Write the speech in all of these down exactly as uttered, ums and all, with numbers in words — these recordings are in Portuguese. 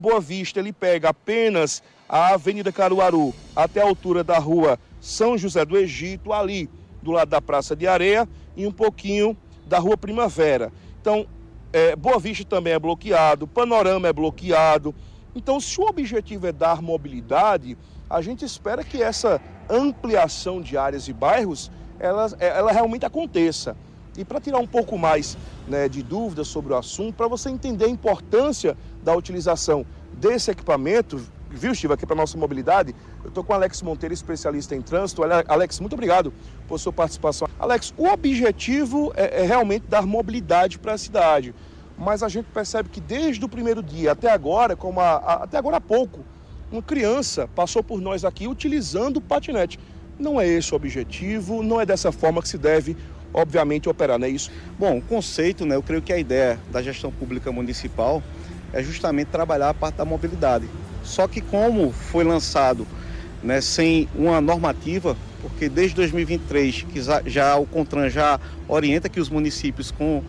Boa Vista, ele pega apenas a Avenida Caruaru até a altura da rua São José do Egito, ali do lado da Praça de Areia e um pouquinho da Rua Primavera. Então, é, Boa Vista também é bloqueado, Panorama é bloqueado. Então, se o objetivo é dar mobilidade, a gente espera que essa ampliação de áreas e bairros, ela, ela realmente aconteça. E para tirar um pouco mais, né, de dúvidas sobre o assunto, para você entender a importância da utilização desse equipamento, viu, Steve, aqui para a nossa mobilidade, eu estou com o Alex Monteiro, especialista em trânsito. Alex, muito obrigado por sua participação. Alex, o objetivo é, é realmente dar mobilidade para a cidade, mas a gente percebe que desde o primeiro dia até agora, como a, a, até agora há pouco, uma criança passou por nós aqui utilizando o patinete. Não é esse o objetivo, não é dessa forma que se deve, obviamente, operar, não é isso? Bom, o conceito, né, eu creio que a ideia da gestão pública municipal é justamente trabalhar a parte da mobilidade. Só que como foi lançado, né, sem uma normativa, porque desde dois mil e vinte e três que já, já o CONTRAN já orienta que os municípios com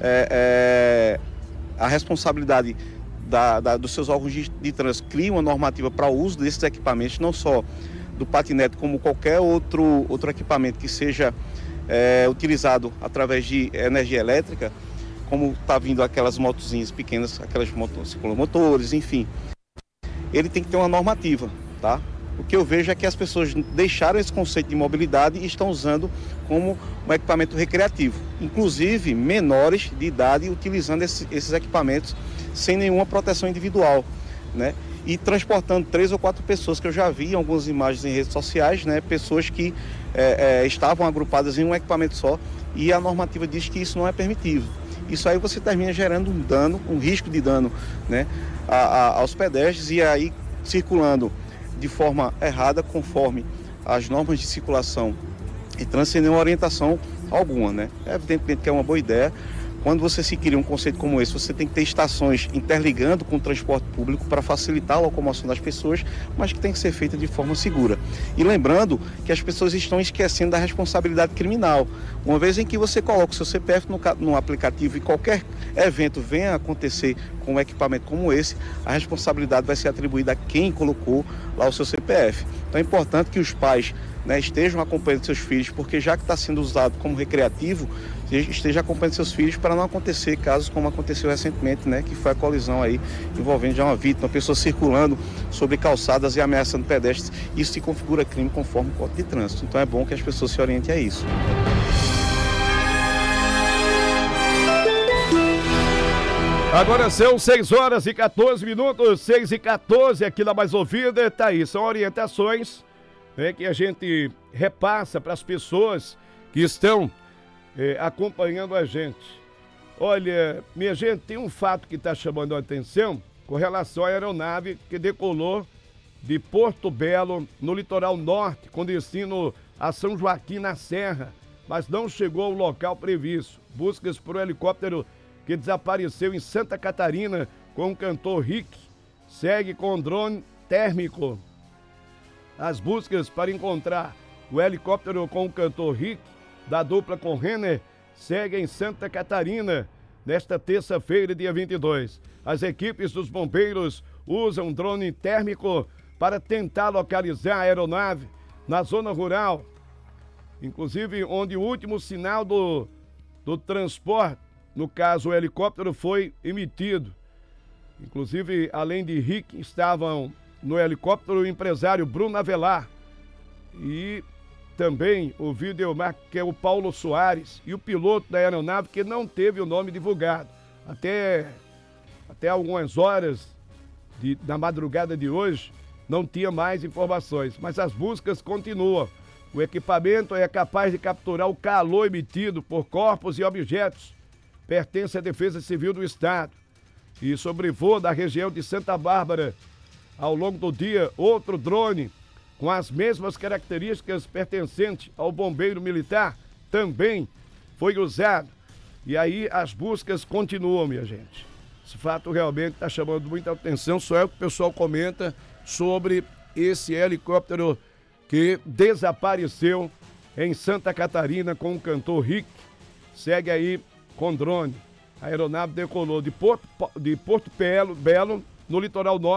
é, é, a responsabilidade da, da, dos seus órgãos de, de trânsito criem uma normativa para o uso desses equipamentos, não só do patinete, como qualquer outro, outro equipamento que seja é, utilizado através de energia elétrica, como está vindo aquelas motozinhas pequenas, aquelas motos, ciclomotores, enfim. Ele tem que ter uma normativa, tá? O que eu vejo é que as pessoas deixaram esse conceito de mobilidade e estão usando como um equipamento recreativo. Inclusive, menores de idade utilizando esse, esses equipamentos sem nenhuma proteção individual, né? E transportando três ou quatro pessoas, que eu já vi em algumas imagens em redes sociais, né? Pessoas que é, é, estavam agrupadas em um equipamento só, e a normativa diz que isso não é permitido. Isso aí você termina gerando um dano, um risco de dano, né, a, a, aos pedestres, e aí circulando de forma errada, conforme as normas de circulação e transcendendo orientação alguma, né? É evidentemente que é uma boa ideia. Quando você se cria um conceito como esse, você tem que ter estações interligando com o transporte público para facilitar a locomoção das pessoas, mas que tem que ser feita de forma segura. E lembrando que as pessoas estão esquecendo da responsabilidade criminal. Uma vez em que você coloca o seu C P F no, no aplicativo e qualquer evento venha a acontecer com um equipamento como esse, a responsabilidade vai ser atribuída a quem colocou lá o seu C P F. Então é importante que os pais, né, estejam acompanhando seus filhos, porque já que está sendo usado como recreativo, esteja acompanhando seus filhos para não acontecer casos como aconteceu recentemente, né, que foi a colisão aí envolvendo já uma vítima, uma pessoa circulando sobre calçadas e ameaçando pedestres. Isso se configura crime conforme o Código de Trânsito. Então é bom que as pessoas se orientem a isso. Agora são seis horas e quatorze minutos, seis e quatorze aqui na Mais Ouvida. Tá aí, são orientações, né, que a gente repassa para as pessoas que estão eh, acompanhando a gente. Olha, minha gente, tem um fato que está chamando a atenção com relação à aeronave que decolou de Porto Belo, no litoral norte, com destino a São Joaquim na Serra, mas não chegou ao local previsto. Buscas por um helicóptero que desapareceu em Santa Catarina com o cantor Rick segue com drone térmico. As buscas para encontrar o helicóptero com o cantor Rick, da dupla com Renner, seguem em Santa Catarina nesta terça-feira, dia vinte e dois. As equipes dos bombeiros usam drone térmico para tentar localizar a aeronave na zona rural, inclusive onde o último sinal do, do transporte, no caso o helicóptero, foi emitido. Inclusive, além de Rick, estavam no helicóptero o empresário Bruno Avelar e também o videomark, que é o Paulo Soares, e o piloto da aeronave, que não teve o nome divulgado. Até, até algumas horas de, da madrugada de hoje, não tinha mais informações, mas as buscas continuam. O equipamento é capaz de capturar o calor emitido por corpos e objetos. Pertence à Defesa Civil do Estado. E sobrevoa da região de Santa Bárbara. Ao longo do dia, outro drone com as mesmas características pertencente ao bombeiro militar também foi usado. E aí as buscas continuam, minha gente. Esse fato realmente está chamando muita atenção. Só é o que o pessoal comenta sobre esse helicóptero que desapareceu em Santa Catarina com o cantor Rick. Segue aí com drone. A aeronave decolou de Porto, de Porto Belo, Belo no litoral norte.